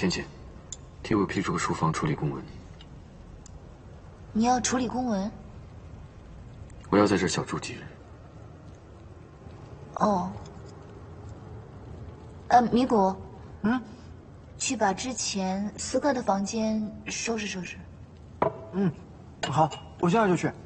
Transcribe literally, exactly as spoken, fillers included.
浅浅，替我批出个书房处理公文。 你要处理公文？ 我要在这儿小住几日。 哦。呃，米谷， 嗯， 去把之前思哥的房间收拾收拾。 嗯，好，我现在就去。